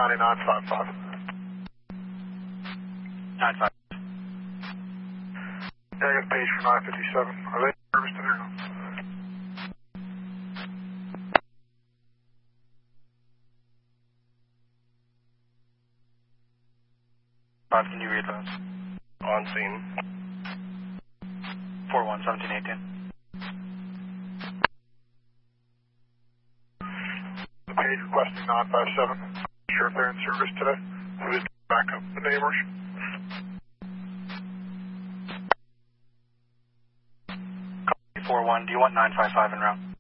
County 955. 9-5. Negative page for 957. Are they in service today or no? Can you read those? On scene. 41-17-18. The page requesting 957. Sure if they're in service today. Who is back up the neighbors? 41, do you want 955 en route?